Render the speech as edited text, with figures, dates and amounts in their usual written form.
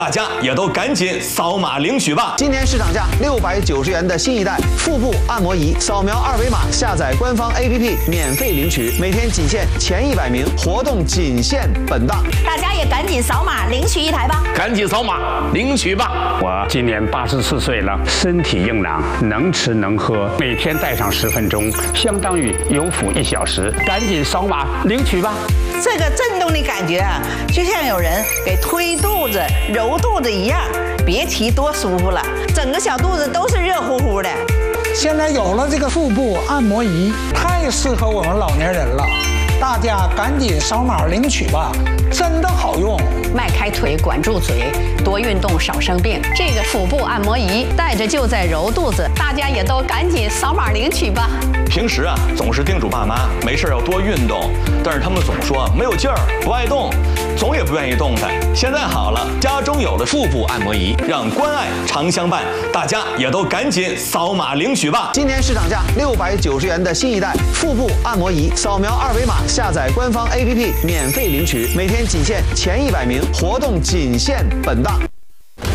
大家也都赶紧扫码领取吧！ 今年市场价690元的新一代腹部按摩仪，扫描二维码下载官方 APP 免费领取，每天仅限前100名，活动仅限本档。 大家也赶紧扫码领取一台吧！ 赶紧扫码领取吧！ 我今年84岁了，身体硬朗，能吃能喝，每天戴上10分钟，相当于有辅1小时。赶紧扫码领取吧！ 这个震动的感觉啊，就像有人给推肚子、揉肚子一样，别提多舒服了，整个小肚子都是热乎乎的。 现在有了这个腹部按摩仪，太适合我们老年人了，大家赶紧扫码领取吧，真的好用。 迈开腿，管住嘴，多运动少生病。这个腹部按摩仪带着就在揉肚子，大家也都赶紧扫码领取吧。 平时啊，总是叮嘱爸妈没事要多运动，但是他们总说没有劲儿，不爱动，总也不愿意动弹。现在好了，家中有了腹部按摩仪，让关爱常相伴，大家也都赶紧扫码领取吧！ 今年市场价690元的新一代腹部按摩仪，扫描二维码下载官方 APP 免费领取，每天仅限前100名，活动仅限本档。